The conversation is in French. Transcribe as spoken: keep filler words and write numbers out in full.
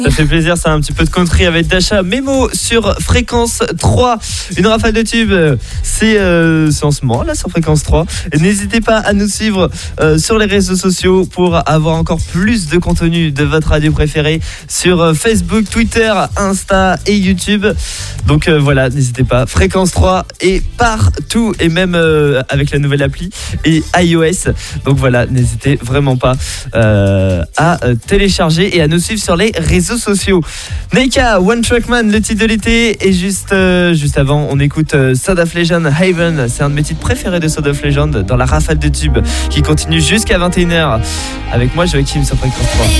Ça fait plaisir, c'est un petit peu de country avec Dasha. Mémo sur Fréquence trois. Une rafale de tubes, c'est, euh, c'est en ce moment là sur Fréquence trois. Et n'hésitez pas à nous suivre euh, sur les réseaux sociaux pour avoir encore plus de contenu de votre radio préférée sur euh, Facebook, Twitter, Insta et YouTube. Donc euh, voilà, n'hésitez pas. Fréquence trois est partout et même euh, avec la nouvelle appli et iOS. Donc voilà, n'hésitez vraiment pas euh, à euh, télécharger et à nous suivre sur les réseaux sociaux. Neika, One Track Man, le titre de l'été. Et juste, euh, juste avant, on écoute euh, Sword of Legend, Haven. C'est un de mes titres préférés de Sword of Legend dans la rafale de tubes qui continue jusqu'à vingt et une heures. Avec moi, Joachim sur Fréquence trois.